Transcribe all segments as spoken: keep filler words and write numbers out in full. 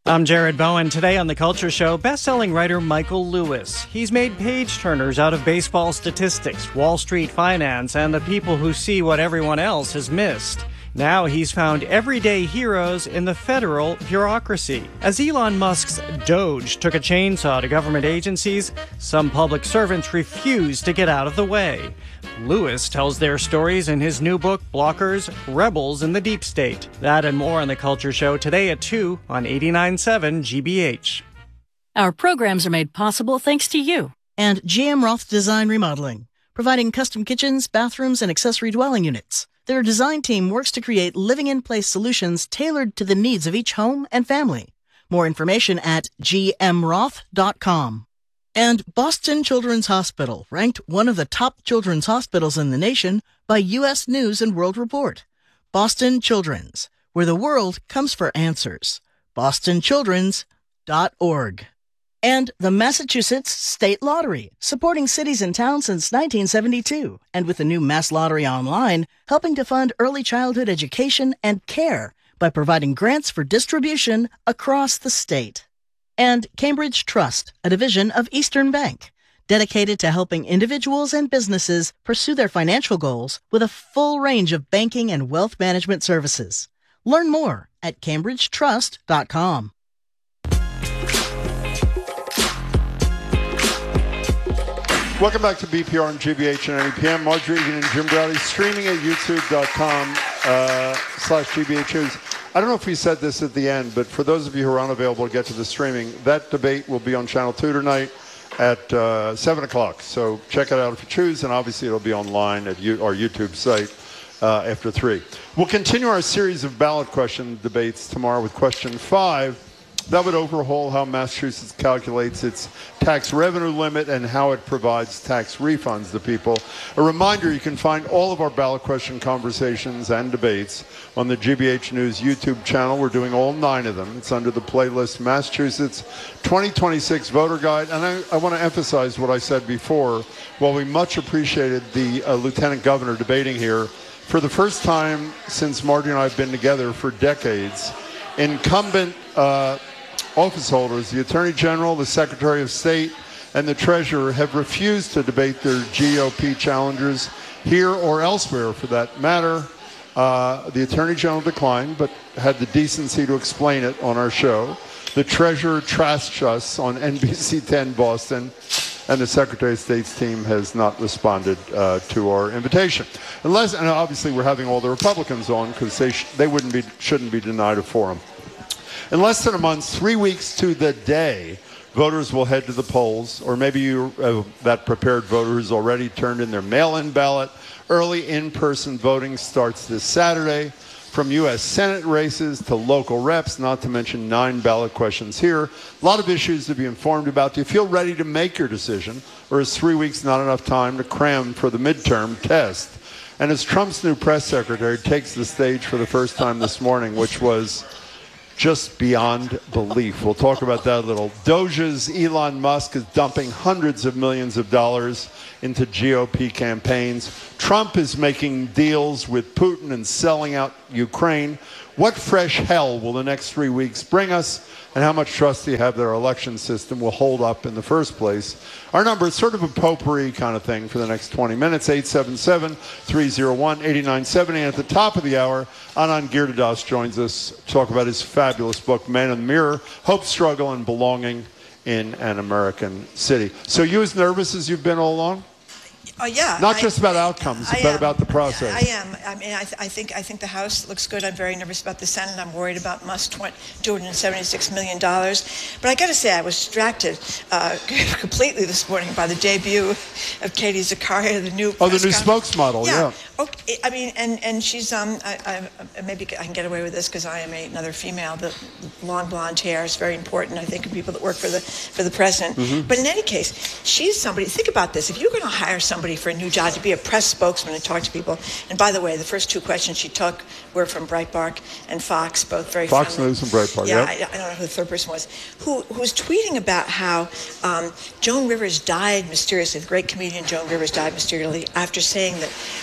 I'm Jared Bowen. Today on The Culture Show, best-selling writer Michael Lewis. He's made page-turners out of baseball statistics, Wall Street finance, and the people who see what everyone else has missed. Now he's found everyday heroes in the federal bureaucracy. As Elon Musk's Doge took a chainsaw to government agencies, some public servants refused to get out of the way. Lewis tells their stories in his new book, Blockers, Rebels in the Deep State. That and more on The Culture Show today at two on eighty-nine point seven G B H. Our programs are made possible thanks to you. And G M Roth Design Remodeling, providing custom kitchens, bathrooms, and accessory dwelling units. Their design team works to create living-in-place solutions tailored to the needs of each home and family. More information at g m roth dot com. And Boston Children's Hospital, ranked one of the top children's hospitals in the nation by U S News and World Report. Boston Children's, where the world comes for answers. boston children's dot org. And the Massachusetts State Lottery, supporting cities and towns since nineteen seventy-two, and with the new Mass Lottery Online, helping to fund early childhood education and care by providing grants for distribution across the state. And Cambridge Trust, a division of Eastern Bank, dedicated to helping individuals and businesses pursue their financial goals with a full range of banking and wealth management services. Learn more at cambridge trust dot com. Welcome back to B P R and G B H and N E P M. Marjorie Egan and Jim Browdy streaming at youtube dot com uh, slash G B H News. I don't know if we said this at the end, but for those of you who are unavailable to get to the streaming, that debate will be on Channel two tonight at uh, seven o'clock. So check it out if you choose, and obviously it'll be online at you, our YouTube site uh, after three. We'll continue our series of ballot question debates tomorrow with question five. That would overhaul how Massachusetts calculates its tax revenue limit and how it provides tax refunds to people. A reminder, you can find all of our ballot question conversations and debates on the G B H News YouTube channel. We're doing all nine of them. It's under the playlist Massachusetts twenty twenty-six Voter Guide. And I, I want to emphasize what I said before. While we much appreciated the uh, Lieutenant Governor debating here, for the first time since Marty and I have been together for decades, incumbent uh, office holders, the Attorney General, the Secretary of State, and the Treasurer have refused to debate their G O P challengers here or elsewhere for that matter. Uh, the Attorney General declined, but had the decency to explain it on our show. The Treasurer trashed us on N B C ten Boston, and the Secretary of State's team has not responded uh, to our invitation. Unless, and obviously we're having all the Republicans on because they, sh they wouldn't be, shouldn't be denied a forum. In less than a month, three weeks to the day, voters will head to the polls, or maybe you, uh, that prepared voter has already turned in their mail-in ballot. Early in-person voting starts this Saturday, from U S Senate races to local reps, not to mention nine ballot questions here. A lot of issues to be informed about. Do you feel ready to make your decision, or is three weeks not enough time to cram for the midterm test? And as Trump's new press secretary takes the stage for the first time this morning, which was just beyond belief. We'll talk about that a little. Doge's Elon Musk is dumping hundreds of millions of dollars into G O P campaigns. Trump is making deals with Putin and selling out Ukraine. What fresh hell will the next three weeks bring us? And how much trust do you have that our election system will hold up in the first place? Our number is sort of a potpourri kind of thing for the next twenty minutes, eight seven seven, three oh one, eight nine seven zero. And at the top of the hour, Anand Giridharadas joins us to talk about his fabulous book, Man in the Mirror, Hope, Struggle, and Belonging in an American City. So you as nervous as you've been all along? Oh yeah. Not I, just about outcomes, I but am. about the process. I am. I mean, I, th I think I think the House looks good. I'm very nervous about the Senate. I'm worried about Musk, two hundred seventy-six million dollars. But I got to say, I was distracted uh, completely this morning by the debut of Katie Zakaria, the new oh, the new spokesmodel. Yeah. yeah. Okay. I mean, and and she's um. I, I maybe I can get away with this because I am a, another female. The long blonde hair is very important, I think, of people that work for the for the president. Mm-hmm. But in any case, she's somebody. Think about this: if you're going to hire somebody for a new job to be a press spokesman and talk to people. And by the way, the first two questions she took were from Breitbart and Fox, both very Fox friendly. News and Breitbart, yeah. yeah. I, I don't know who the third person was. Who, who was tweeting about how um, Joan Rivers died mysteriously, the great comedian Joan Rivers died mysteriously after saying that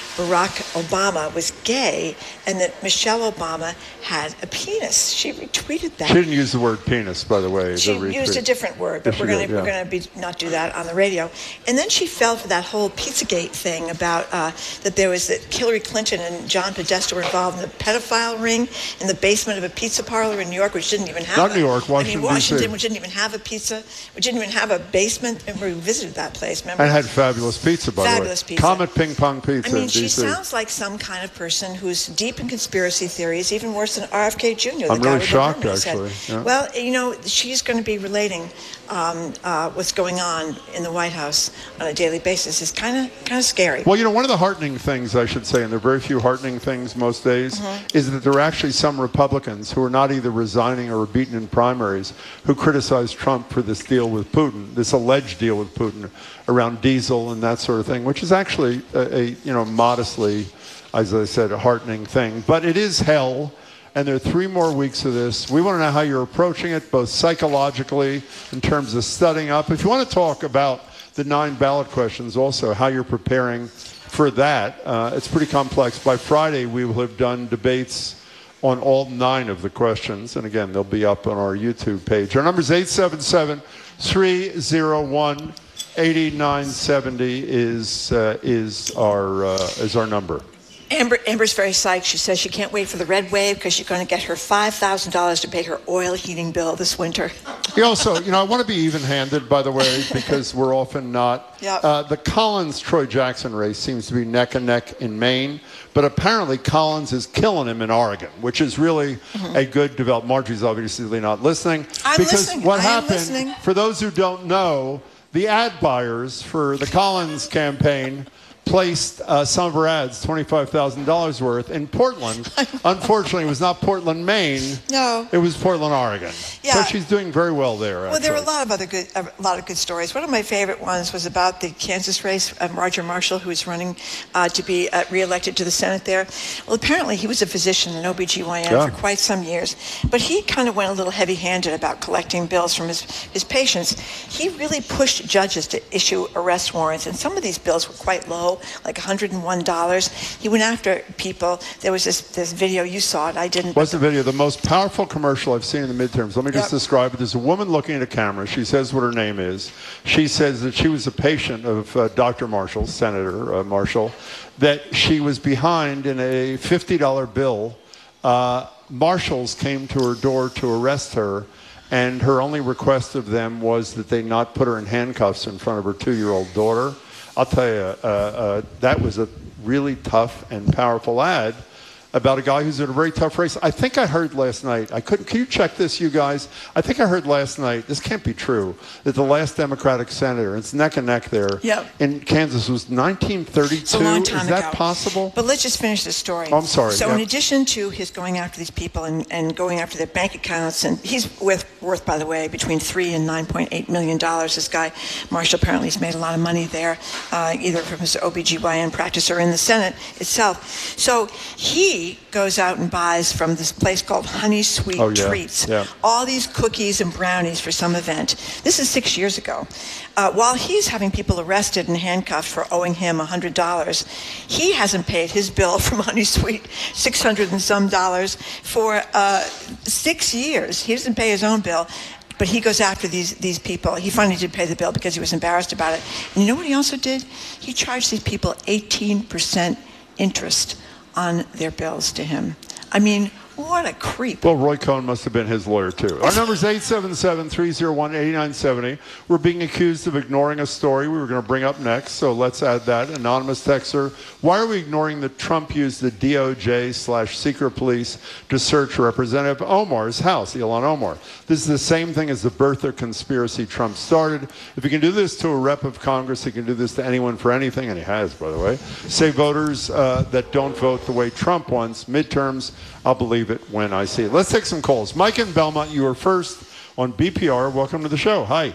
Barack Obama was gay and that Michelle Obama had a penis. She retweeted that. She didn't use the word penis, by the way. She the used a different word, but yes, we're going to yeah. we're going to be not do that on the radio. And then she fell for that whole Pizzagate thing about uh, that there was that Hillary Clinton and John Podesta were involved in the pedophile ring in the basement of a pizza parlor in New York, which didn't even have not a, New York, Washington, I mean, Washington, D C which didn't even have a pizza, which didn't even have a basement. And we visited that place. Remember? And had fabulous pizza, by fabulous the way. pizza. Comet Ping Pong Pizza I mean, in she D C. sounds like some kind of person who's deep in conspiracy theories, even worse than R F K Junior The I'm guy really with shocked, the worm in his head. actually. Yeah. Well, you know, she's going to be relating um, uh, what's going on in the White House on a daily basis. It's kind of kind of scary. Well, you know, one of the heartening things, I should say, and there are very few heartening things most days, mm-hmm. is that there are actually some Republicans who are not either resigning or were beaten in primaries who criticize Trump for this deal with Putin, this alleged deal with Putin around diesel and that sort of thing, which is actually a, a you know, modestly, as I said, a heartening thing. But it is hell. And there are three more weeks of this. We want to know how you're approaching it, both psychologically, in terms of studying up. If you want to talk about the nine ballot questions, also how you're preparing for that, uh, it's pretty complex. By Friday, we will have done debates on all nine of the questions. And again, they'll be up on our YouTube page. Our number is eight seven seven, three oh one, eight nine seven oh is, uh, is, our, uh, is our number. Amber, Amber's very psyched. She says she can't wait for the red wave because she's going to get her five thousand dollars to pay her oil heating bill this winter. You also, you know, I want to be even-handed, by the way, because we're often not. Yep. Uh, the Collins-Troy Jackson race seems to be neck and neck in Maine, but apparently Collins is killing him in Oregon, which is really mm-hmm. a good development. Marjorie's obviously not listening. I'm because listening. what I am happened, listening. For those who don't know, the ad buyers for the Collins campaign placed uh, some of her ads, twenty-five thousand dollars worth, in Portland. Unfortunately, it was not Portland, Maine. No. It was Portland, Oregon. Yeah. So she's doing very well there, Well, actually. there were a lot of other good, a lot of good stories. One of my favorite ones was about the Kansas race, um, Roger Marshall, who was running uh, to be uh, reelected to the Senate there. Well, apparently he was a physician, an O B G Y N, yeah. for quite some years. But he kind of went a little heavy-handed about collecting bills from his, his patients. He really pushed judges to issue arrest warrants, and some of these bills were quite low, like one hundred one dollars. He went after people. There was this, this video, you saw it, I didn't. What's the video? The most powerful commercial I've seen in the midterms. Let me just yep. describe it. There's a woman looking at a camera. She says what her name is. She says that she was a patient of uh, Doctor Marshall, Senator uh, Marshall, that she was behind in a fifty dollar bill. Uh, Marshals came to her door to arrest her, and her only request of them was that they not put her in handcuffs in front of her two-year-old daughter. I'll tell you, uh, uh, that was a really tough and powerful ad about a guy who's in a very tough race. I think I heard last night, I couldn't, can you check this, you guys? I think I heard last night, this can't be true, that the last Democratic senator, it's neck and neck there, yep. in Kansas was nineteen thirty-two. It's a long time Is that ago. possible? But let's just finish the story. Oh, I'm sorry. So yep. in addition to his going after these people and, and going after their bank accounts, and he's worth, worth, by the way, between three and nine point eight million dollars. This guy, Marshall, apparently has made a lot of money there, uh, either from his O B G Y N practice or in the Senate itself. So he goes out and buys from this place called Honey Sweet oh, yeah. Treats Yeah. all these cookies and brownies for some event. This is six years ago. Uh, while he's having people arrested and handcuffed for owing him one hundred dollars, he hasn't paid his bill from Honey Sweet, six hundred and some dollars, for uh, six years. He doesn't pay his own bill. But he goes after these these people. He finally did pay the bill because he was embarrassed about it. And you know what he also did? He charged these people eighteen percent interest on their bills to him. I mean, what a creep. Well, Roy Cohn must have been his lawyer, too. Our number is eight seven seven, three oh one, eight nine seven oh. We're being accused of ignoring a story we were going to bring up next, so let's add that. Anonymous texter, why are we ignoring that Trump used the D O J slash secret police to search Representative Omar's house, Ilhan Omar? This is the same thing as the birther conspiracy Trump started. If he can do this to a rep of Congress, he can do this to anyone for anything, and he has, by the way. Say voters uh, that don't vote the way Trump wants, midterms, I'll believe it when I see it. Let's take some calls. Mike in Belmont, you are first on B P R. Welcome to the show. Hi.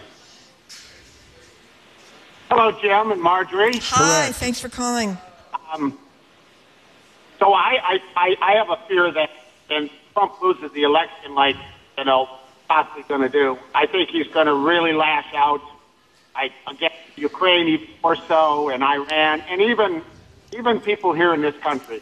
Hello, Jim and Marjorie. Hi, Correct. thanks for calling. Um, so I, I, I, I have a fear that when Trump loses the election, like, you know, possibly going to do, I think he's going to really lash out I, against Ukraine even more so, and Iran, and even even people here in this country.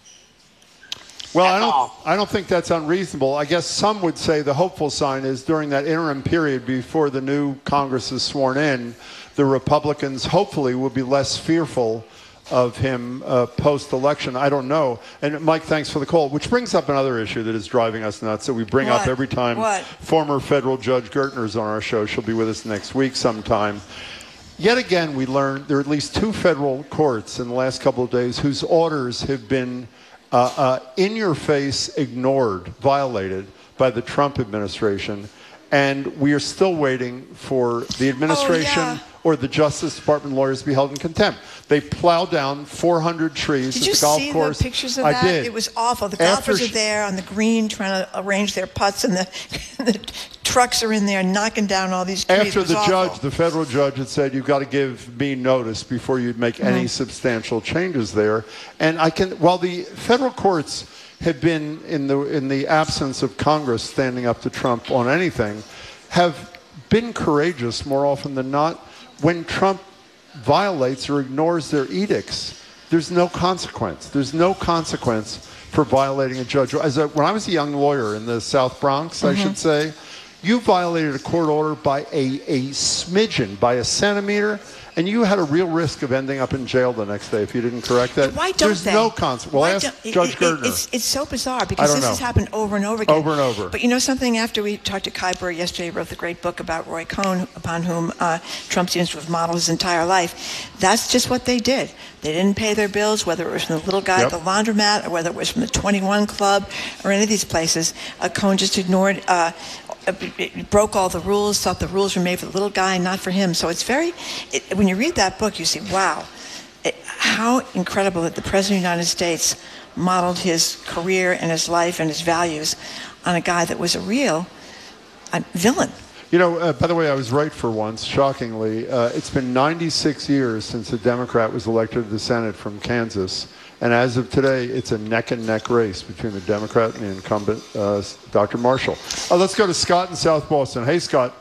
Well, That's I don't. all. I don't think that's unreasonable. I guess some would say the hopeful sign is during that interim period before the new Congress is sworn in, the Republicans hopefully will be less fearful of him uh, post-election. I don't know. And Mike, thanks for the call, which brings up another issue that is driving us nuts that we bring What? up every time What? former federal Judge Gertner's on our show. She'll be with us next week sometime. Yet again, we learned there are at least two federal courts in the last couple of days whose orders have been uh, uh, in your face ignored, violated by the Trump administration. And we are still waiting for the administration Oh, yeah. or the Justice Department lawyers to be held in contempt. They plowed down four hundred trees Did at you the golf see course. the pictures of I that? did. It was awful. The After golfers sh- are there on the green trying to arrange their putts, and the, the trucks are in there knocking down all these trees. It After was the awful. judge, the federal judge had said, you've got to give me notice before you make Mm-hmm. any substantial changes there. And I can, while the federal courts have been, in the in the absence of Congress standing up to Trump on anything, have been courageous more often than not. When Trump violates or ignores their edicts, there's no consequence. There's no consequence for violating a judge. As a, when I was a young lawyer in the South Bronx, Mm-hmm. I should say, you violated a court order by a, a smidgen, by a centimeter, and you had a real risk of ending up in jail the next day if you didn't correct that. Why don't There's they? no consequence. Well, Why ask don't- Judge it- it- Gertner. It's, it's so bizarre I because don't this know. has happened over and over again. Over and over. But you know something? After we talked to Kai Burr yesterday, he wrote the great book about Roy Cohn, upon whom uh, Trump seems to have modeled his entire life. That's just what they did. They didn't pay their bills, whether it was from the little guy Yep. at the laundromat or whether it was from the twenty-one Club or any of these places. Uh, Cohn just ignored, uh, uh, broke all the rules, thought the rules were made for the little guy, not for him. So it's very, it, when you read that book, you see, wow, it, how incredible that the President of the United States modeled his career and his life and his values on a guy that was a real uh, villain. You know, uh, by the way, I was right for once, shockingly. Uh, it's been ninety-six years since a Democrat was elected to the Senate from Kansas. And as of today, it's a neck-and-neck race between the Democrat and the incumbent, uh, Doctor Marshall. Uh, let's go to Scott in South Boston. Hey, Scott.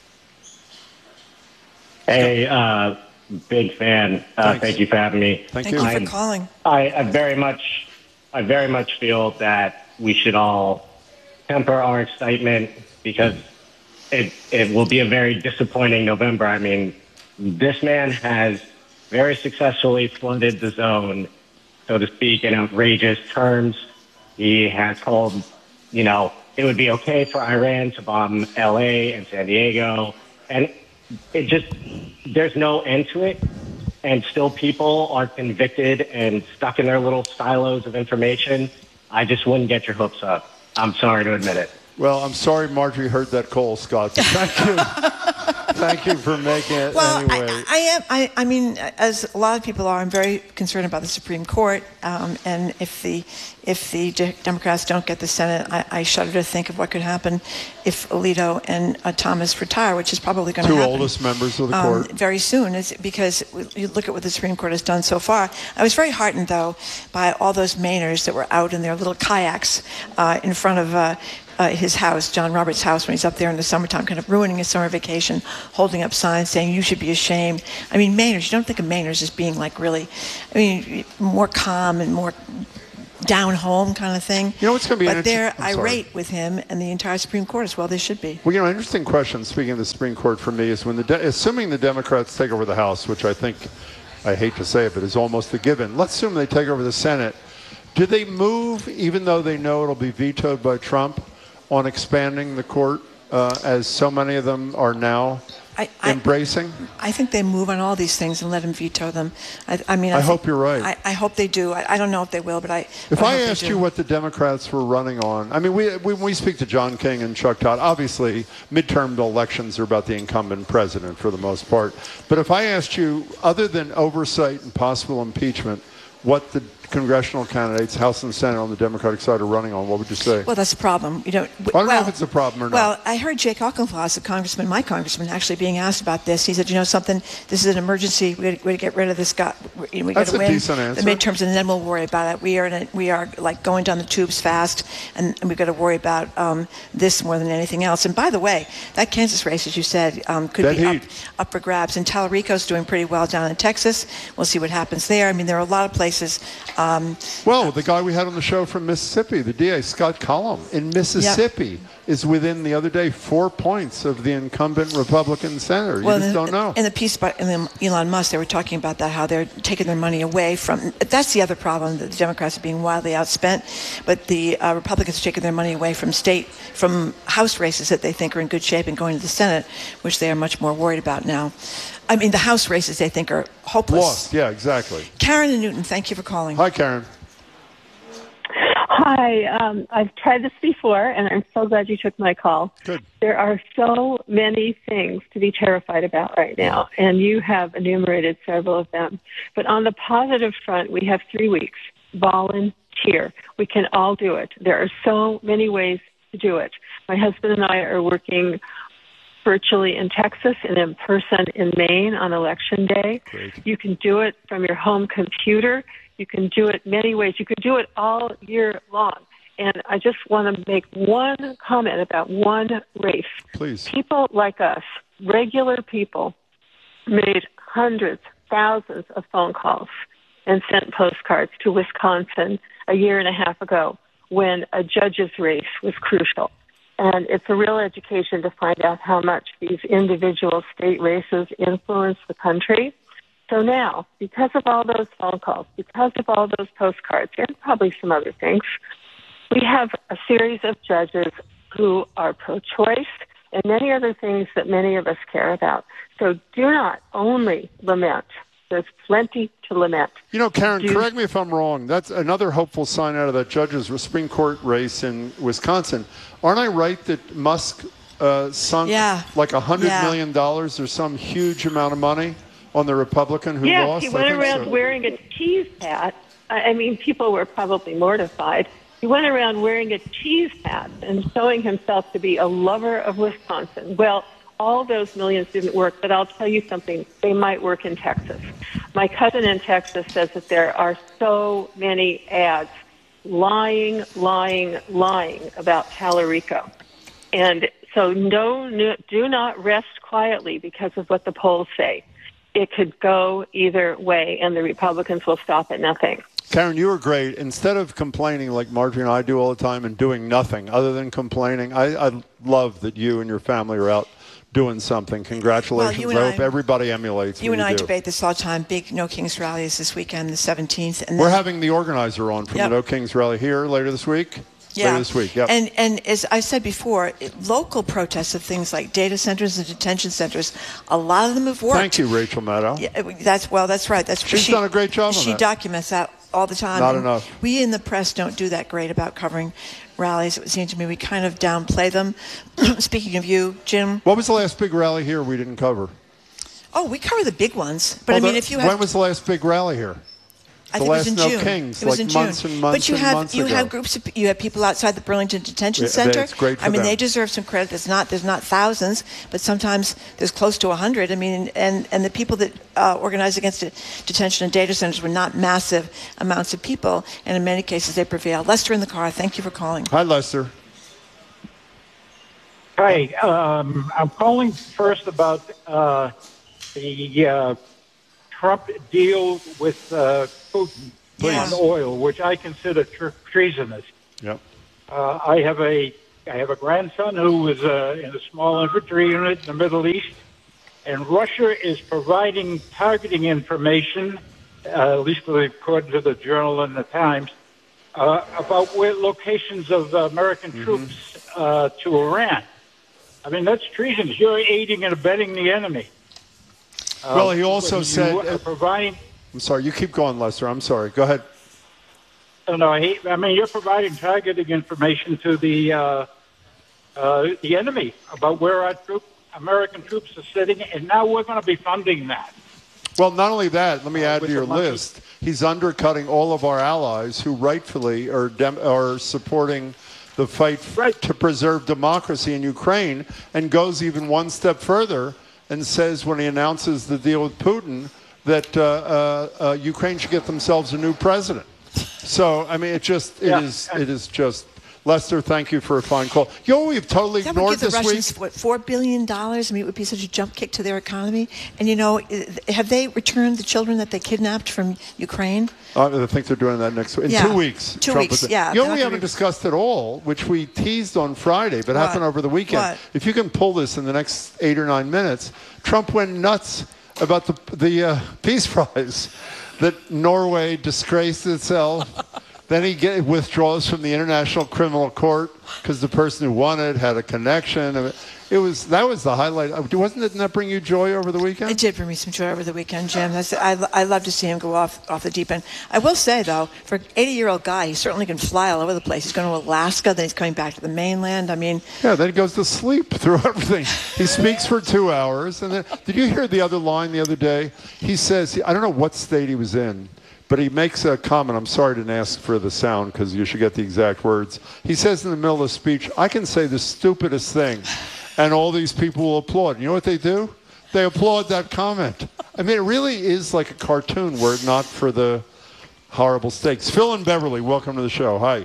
Hey, uh, big fan. Uh, Thanks. thank you for having me. Thank, Thank you. you I'm- for calling. I, I very much, I very much feel that we should all temper our excitement because it it will be a very disappointing November. I mean, this man has very successfully flooded the zone, so to speak, in outrageous terms. He has told, you know, it would be okay for Iran to bomb L A and San Diego, and it just, there's no end to it. And still people are convicted and stuck in their little silos of information. I just wouldn't get your hopes up. I'm sorry to admit it. Well, I'm sorry Marjorie heard that call, Scott. But thank you. Thank you for making it Well, anyway. I, I am. I, I mean, as a lot of people are, I'm very concerned about the Supreme Court. Um, and if the if the de- Democrats don't get the Senate, I, I shudder to think of what could happen if Alito and uh, Thomas retire, which is probably going to Two happen. oldest members of the um, court. very soon. It's because you look at what the Supreme Court has done so far. I was very heartened, though, by all those Mainers that were out in their little kayaks uh, in front of. Uh, Uh, his house, John Roberts' house, when he's up there in the summertime, kind of ruining his summer vacation, holding up signs saying, you should be ashamed. I mean, Mainers, you don't think of Mainers as being like really, I mean, more calm and more down home kind of thing. You know what's going to be But an they're inter- I'm sorry. irate with him and the entire Supreme Court as well. They should be. Well, you know, interesting question, speaking of the Supreme Court for me, is when the, de- assuming the Democrats take over the House, which I think, I hate to say it, but is almost a given. Let's assume they take over the Senate. Do they move, even though they know it'll be vetoed by Trump, on expanding the court, uh, as so many of them are now I, I, embracing? I think they move on all these things and let him veto them. I, I mean, I, I think- hope you're right. I, I hope they do. I, I don't know if they will, but I. If but I hope they asked do. you what the Democrats were running on, I mean, we, we, when we speak to John King and Chuck Todd, obviously midterm elections are about the incumbent president for the most part. But if I asked you, other than oversight and possible impeachment, what the congressional candidates, House and Senate on the Democratic side are running on, what would you say? Well, that's the problem. You don't. I don't know if it's a problem or not. Well, I heard Jake Auchincloss, a congressman, my congressman, actually being asked about this. He said, "You know something? This is an emergency. We got to get rid of this guy. you know, we got That's to a win decent answer. the midterms, and then we'll worry about it. We are in a, we are like going down the tubes fast, and, and we've got to worry about um, this more than anything else. And by the way, that Kansas race, as you said, um, could Dead be up, heat. up for grabs. And Tallarico's doing pretty well down in Texas. We'll see what happens there. I mean, there are a lot of places. Um, Well, the guy we had on the show from Mississippi, the D A, Scott Cullum, in Mississippi, yep. is within the other day four points of the incumbent Republican senator. You well, just in the, don't know. In the piece by Elon Musk, they were talking about that, how they're taking their money away from. That's the other problem, that the Democrats are being wildly outspent, but the uh, Republicans are taking their money away from state, from House races that they think are in good shape and going to the Senate, which they are much more worried about now. I mean, the House races they think are hopeless. Lost, yeah, exactly. Karen in Newton, thank you for calling. Hi, Karen. Hi, um, I've tried this before, and I'm so glad you took my call. Good. There are so many things to be terrified about right now, and you have enumerated several of them. But on the positive front, we have three weeks. Volunteer. We can all do it. There are so many ways to do it. My husband and I are working virtually in Texas and in person in Maine on Election Day. Great. You can do it from your home computer. You can do it many ways. You can do it all year long. And I just want to make one comment about one race. Please. People like us, regular people, made hundreds, thousands of phone calls and sent postcards to Wisconsin a year and a half ago when a judge's race was crucial. And it's a real education to find out how much these individual state races influence the country. So now, because of all those phone calls, because of all those postcards, and probably some other things, we have a series of judges who are pro-choice and many other things that many of us care about. So do not only lament. There's plenty to lament. You know, Karen, do- correct me if I'm wrong. That's another hopeful sign out of that judge's Supreme Court race in Wisconsin. Aren't I right that Musk uh, sunk Yeah. like one hundred Yeah. million dollars or some huge amount of money on the Republican who yes, lost? he I went think around so. wearing a cheese hat. I I mean, people were probably mortified. He went around wearing a cheese hat and showing himself to be a lover of Wisconsin. Well, all those millions didn't work, but I'll tell you something. They might work in Texas. My cousin in Texas says that there are so many ads lying, lying, lying about Tallarico. And so no, no, do not rest quietly because of what the polls say. It could go either way, and the Republicans will stop at nothing. Karen, you were great. Instead of complaining like Marjorie and I do all the time and doing nothing other than complaining, I, I love that you and your family are out doing something. Congratulations. Well, you and I hope I- everybody emulates You what and I you do. debate this all the time. Big No Kings rally is this weekend, the seventeenth. And We're then- having the organizer on from Yep. the No Kings rally here later this week. Yeah. Later this week, yep. And and as I said before, it, local protests of things like data centers and detention centers, a lot of them have worked. Thank you, Rachel Maddow. Yeah, that's well, that's right. That's She's she, done a great job on She that. documents that all the time. Not and enough. We in the press don't do that great about covering rallies. It would seem to me we kind of downplay them. Speaking of you, Jim. What was the last big rally here we didn't cover? Oh, we cover the big ones, but Well, I mean, the- if you have, when was the last big rally here? I the think last it was in No June. Kings, it was like in June. months and months but you and have months you ago. have groups of you have people outside the Burlington Detention Yeah, Center. that's great for I mean, them. they deserve some credit. There's not there's not thousands, but sometimes there's close to a hundred. I mean, and and the people that uh, organized against it, detention and data centers were not massive amounts of people, and in many cases they prevailed. Lester in the car. Thank you for calling. Hi, Lester. Hi, um, I'm calling first about uh, the uh, Trump deal with uh, Putin Yes. on oil, which I consider tre- treasonous. Yep. Uh, I have a I have a grandson who was uh, in a small infantry unit in the Middle East, and Russia is providing targeting information, uh, at least according to the Journal and the Times, uh, about where locations of American Mm-hmm. troops uh, to Iran. I mean, that's treasonous. You're aiding and abetting the enemy. Uh, Well, he also you said- are providing. I'm sorry. You keep going, Lester. I'm sorry. Go ahead. No, no, I, I mean, you're providing targeting information to the uh, uh, the enemy about where our troop, American troops are sitting, and now we're going to be funding that. Well, not only that, let me add to with your the money. list. He's undercutting all of our allies who rightfully are, dem- are supporting the fight f- Right. to preserve democracy in Ukraine, and goes even one step further and says when he announces the deal with Putin that uh, uh, uh, Ukraine should get themselves a new president. So, I mean, it just, it Yeah. is, it is just, Lester, thank you for a fine call. You know, we've totally That would ignored give the this Russians, week. what, four billion dollars? I mean, it would be such a jump kick to their economy. And, you know, i- have they returned the children that they kidnapped from Ukraine? Uh, I think they're doing that next week. In Yeah. two weeks. Two Trump weeks, was- yeah. You They're know, not we gonna haven't be- discussed at all, which we teased on Friday, but What? happened over the weekend. What? If you can pull this in the next eight or nine minutes, Trump went nuts about the the uh, Peace Prize, that Norway disgraced itself. Then he get, withdraws from the International Criminal Court because the person who won it had a connection. It was that was the highlight. Wasn't it? Didn't that bring you joy over the weekend? It did bring me some joy over the weekend, Jim. That's, I, I love to see him go off off the deep end. I will say, though, for an eighty-year-old guy, he certainly can fly all over the place. He's going to Alaska, then he's coming back to the mainland. I mean, Yeah, then he goes to sleep through everything. He speaks for two hours. And then, did you hear the other line the other day? He says, I don't know what state he was in, but he makes a comment. I'm sorry I didn't ask for the sound because you should get the exact words. He says in the middle of the speech, I can say the stupidest thing, and all these people will applaud. You know what they do? They applaud that comment. I mean, it really is like a cartoon were it not for the horrible stakes. Phil and Beverly, welcome to the show. Hi.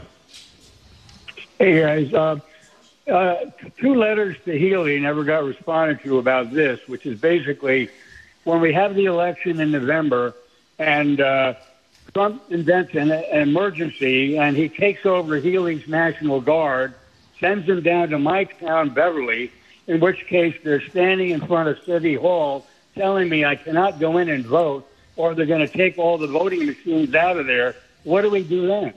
Hey, guys. Uh, uh, two letters to Healy never got responded to about this, which is basically when we have the election in November and uh, Trump invents an, an emergency and he takes over Healy's National Guard, sends them down to my town, Beverly, in which case they're standing in front of City Hall telling me I cannot go in and vote or they're going to take all the voting machines out of there. What do we do then?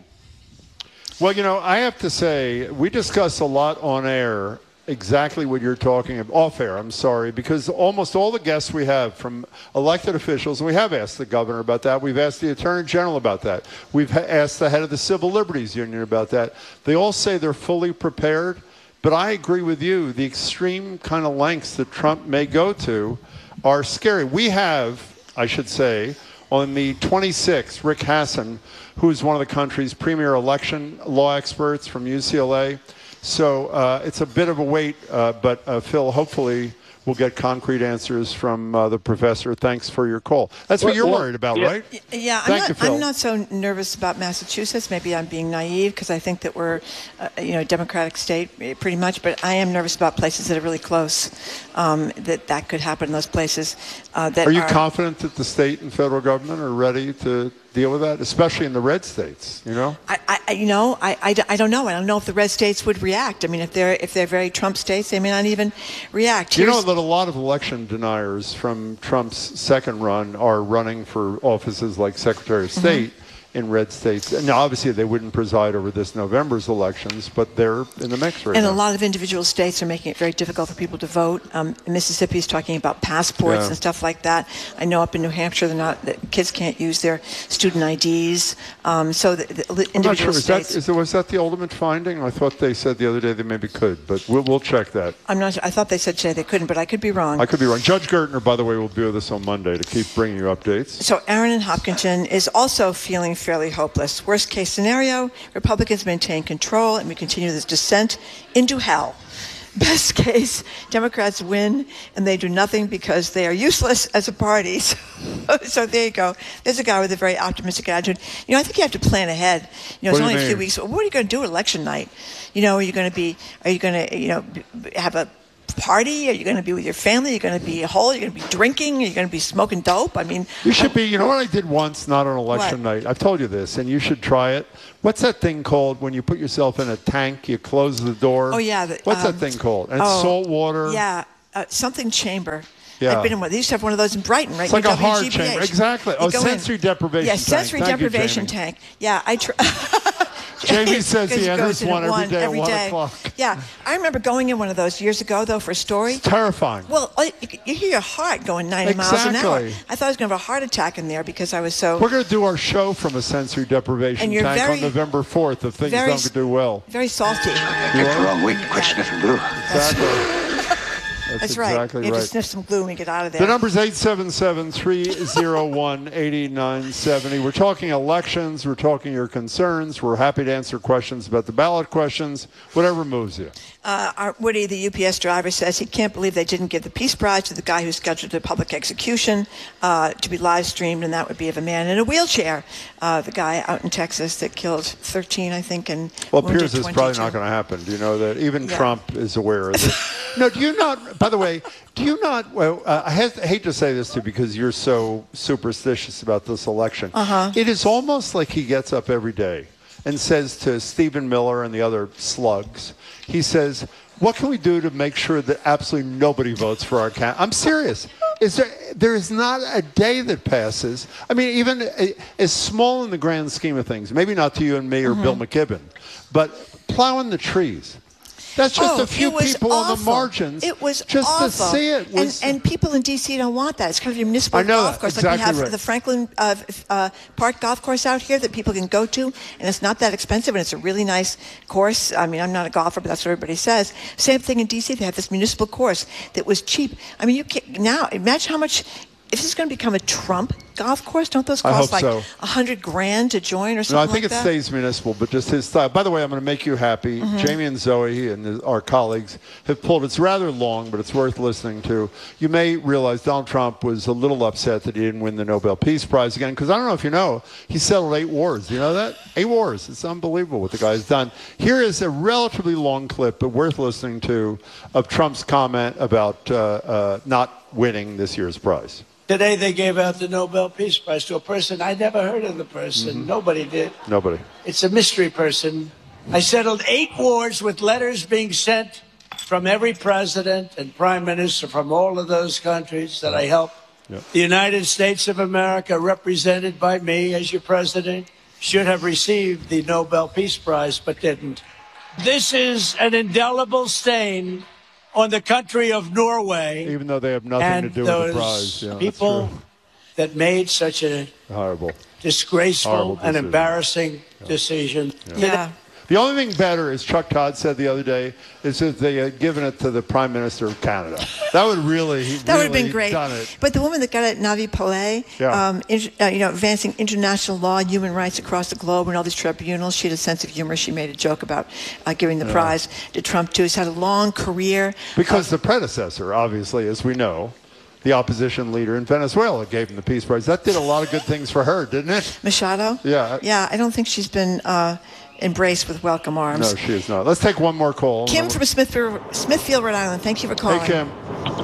Well, you know, I have to say, we discuss a lot on air exactly what you're talking about, off air, I'm sorry, because almost all the guests we have from elected officials, and we have asked the governor about that, we've asked the attorney general about that, we've ha- asked the head of the Civil Liberties Union about that. They all say they're fully prepared, but I agree with you, the extreme kind of lengths that Trump may go to are scary. We have, I should say, on the twenty-sixth, Rick Hassan, who is one of the country's premier election law experts from U C L A. So uh, it's a bit of a wait, uh, but uh, Phil, hopefully we'll get concrete answers from uh, the professor. Thanks for your call. That's what Well, you're well, worried about, yeah. right? Yeah, I'm Thank not, you, Phil. I'm not so nervous about Massachusetts. Maybe I'm being naive because I think that we're, uh, you know, a democratic state eh, pretty much. But I am nervous about places that are really close. Um, that that could happen in those places. Uh, that Are you are, confident that the state and federal government are ready to deal with that, especially in the red states? You know, I, I, you know, I, I, I don't know. I don't know if the red states would react. I mean, if they're if they're very Trump states, they may not even react. you know Here's- that a lot of election deniers from Trump's second run are running for offices like Secretary of State. Mm-hmm. In red states. Now, obviously, they wouldn't preside over this November's elections, but they're in the mix right And now. a lot of individual states are making it very difficult for people to vote. Um, Mississippi is talking about passports Yeah. and stuff like that. I know up in New Hampshire, they're not. The kids can't use their student I Ds. Um, so the, the I'm not individual sure. Is that, states. is, was that the ultimate finding? I thought they said the other day they maybe could, but we'll, we'll check that. I'm not. I thought they said today they couldn't, but I could be wrong. I could be wrong. Judge Gertner, by the way, will be with us on Monday to keep bringing you updates. So Aaron in Hopkinton is also feeling fairly hopeless. Worst case scenario, Republicans maintain control and we continue this descent into hell. Best case, Democrats win and they do nothing because they are useless as a party. So, so there you go. There's a guy with a very optimistic attitude. You know, I think you have to plan ahead. You know, What it's do you only a mean? few weeks. What are you going to do election night? You know, are you going to be, are you going to, you know, have a party? Are you going to be with your family? Are you going to be whole? Are you going to be drinking? Are you going to be smoking dope? I mean, You should be, you know what I did once, not on election What? night? I've told you this, and you should try it. What's that thing called when you put yourself in a tank, you close the door? Oh, yeah. The, What's um, that thing called? And it's oh, salt water. Yeah, uh, something chamber. Yeah. I've been in one. They used to have one of those in Brighton, right? It's like near a hard W G B H. chamber. Exactly. You Oh, go in. sensory deprivation Yeah, tank. sensory Thank you, deprivation Jamie. tank. Yeah, I try. Jamie says he Goes enters in one at every day at every one day. o'clock. Yeah, I remember going in one of those years ago, though, for a story. Terrifying. Well, I- you hear your heart going ninety miles an hour. Exactly. I thought I was going to have a heart attack in there because I was so We're going to do our show from a sensory deprivation And you're tank very- on November fourth if things very don't do well. very salty. Picked the wrong week to question it from Blue. Exactly. That's, That's exactly right. You right. have to sniff some glue when you get out of there. The number's eight seven seven, three oh one, eight nine seven oh. We're talking elections. We're talking your concerns. We're happy to answer questions about the ballot questions, whatever moves you. Uh, our Woody, the U P S driver, says he can't believe they didn't give the Peace Prize to the guy who scheduled a public execution uh, to be live streamed, and that would be of a man in a wheelchair. Uh, the guy out in Texas that killed thirteen, I think, and well, wounded Piers is twenty-two. probably not going to happen. Do you know that? Even Yeah. Trump is aware of it. No, do you not? By the way, do you not? Well, uh, I has- hate to say this to you because you're so superstitious about this election. Uh-huh. It is almost like he gets up every day and says to Stephen Miller and the other slugs, he says, "What can we do to make sure that absolutely nobody votes for our candidate?" I'm serious. Is there? There is not a day that passes. I mean, even a, as small in the grand scheme of things, maybe not to you and me or Mm-hmm. Bill McKibben, but plowing the trees. That's just Oh, a few it was people on the awful. margins. It was just awful. to see it was. and, and people in D C don't want that. It's kind of your municipal I know golf that. course, Exactly like we have right. the Franklin uh, uh, Park golf course out here that people can go to, and it's not that expensive, and it's a really nice course. I mean, I'm not a golfer, but that's what everybody says. Same thing in D C. They have this municipal course that was cheap. I mean, you can't, now imagine how much. If this is going to become a Trump golf course, don't those I cost hope like a so. hundred grand to join or No, something I think like it that? stays municipal, but just his style. By the way, I'm going to make you happy. Mm-hmm. Jamie and Zoe and the, our colleagues have pulled. It's rather long, but it's worth listening to. You may realize Donald Trump was a little upset that he didn't win the Nobel Peace Prize again, because I don't know if you know, he settled eight wars. Do you know that? Eight wars. It's unbelievable what the guy's done. Here is a relatively long clip, but worth listening to, of Trump's comment about uh, uh, not winning this year's prize. Today they gave out the Nobel Peace Prize to a person I never heard of the person. Mm-hmm. Nobody did. Nobody. It's a mystery person. I settled eight wars with letters being sent from every president and prime minister from all of those countries that I helped. Yep. The United States of America, represented by me as your president, should have received the Nobel Peace Prize, but didn't. This is an indelible stain on the country of Norway. Even though they have nothing and to do those with the prize. Yeah, that's people true. that made such a Horrible. disgraceful Horrible and decision. embarrassing decision. Yeah. The only thing better, as Chuck Todd said the other day, is if they had given it to the Prime Minister of Canada. That would really, he That would have really been great. done it. But the woman that got it, Navi Pillay, Yeah. um, in, uh, you know, advancing international law and human rights across the globe and all these tribunals, she had a sense of humor. She made a joke about uh, giving the Yeah. prize to Trump, too. He's had a long career. Because the predecessor, obviously, as we know, the opposition leader in Venezuela gave him the Peace Prize. That did a lot of good things for her, didn't it? Machado? Yeah. Yeah, I don't think she's been uh, embraced with welcome arms. No, she is not. Let's take one more call. Kim from Smithfield, Smithfield, Rhode Island. Thank you for calling. Hey, Kim.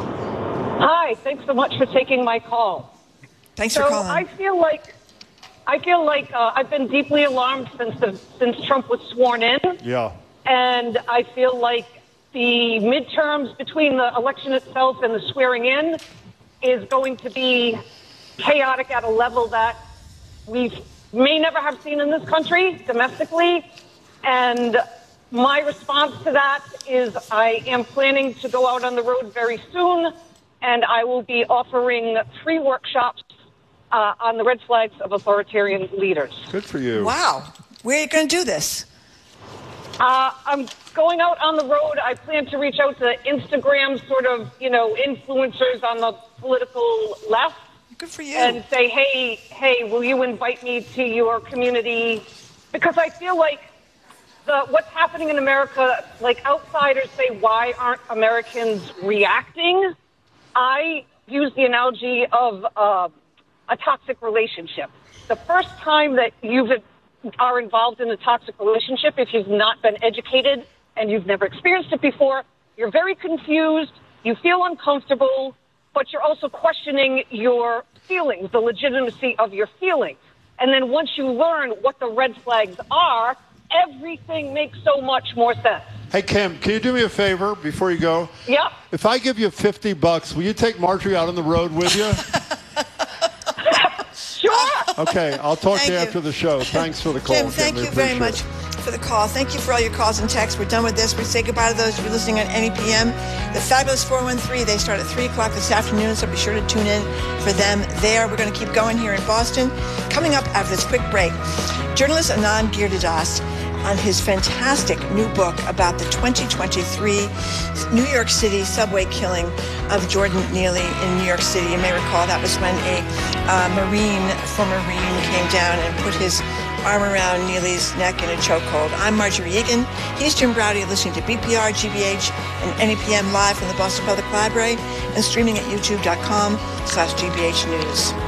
Hi, thanks so much for taking my call. Thanks so for calling. I feel like I feel like uh, I've been deeply alarmed since the, since Trump was sworn in, Yeah. and I feel like the midterms between the election itself and the swearing in is going to be chaotic at a level that we may never have seen in this country domestically. And my response to that is I am planning to go out on the road very soon, and I will be offering free workshops uh, on the red flags of authoritarian leaders. Good for you. Wow. Where are you going to do this? Uh, I'm going out on the road. I plan to reach out to Instagram sort of, you know, influencers on the political left. Good for you. And say, hey, hey, will you invite me to your community? Because I feel like the what's happening in America, like outsiders say, why aren't Americans reacting? I use the analogy of uh, a toxic relationship. The first time that you are involved in a toxic relationship, if you've not been educated and you've never experienced it before, you're very confused, you feel uncomfortable, but you're also questioning your feelings, the legitimacy of your feelings. And then once you learn what the red flags are, everything makes so much more sense. Hey, Kim, can you do me a favor before you go? Yep. If I give you fifty bucks, will you take Marjorie out on the road with you? Sure. Okay, I'll talk Thank to you you. after the show. Thanks for the call, Kim, Kim. thank We you very appreciate much it. for the call. Thank you for all your calls and texts. We're done with this. We say goodbye to those of you listening on N E P M. The Fabulous four one three, they start at three o'clock this afternoon, so be sure to tune in for them there. We're going to keep going here in Boston. Coming up after this quick break, journalist Anand Giridharadas on his fantastic new book about the twenty twenty-three New York City subway killing of Jordan Neely in New York City. You may recall that was when a uh, Marine, former Marine, came down and put his arm around Neely's neck in a chokehold. I'm Marjorie Egan. He's Jim Braude, listening to B P R, G B H, and N E P M live from the Boston Public Library and streaming at youtube.com slash GBH News.